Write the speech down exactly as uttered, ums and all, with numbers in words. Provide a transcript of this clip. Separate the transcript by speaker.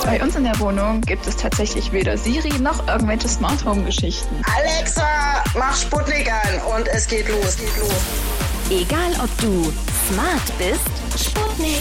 Speaker 1: Bei uns in der Wohnung gibt es tatsächlich weder Siri noch irgendwelche Smart Home Geschichten.
Speaker 2: Alexa, mach Sputnik an und es geht los, geht los.
Speaker 3: Egal ob du smart bist, Sputnik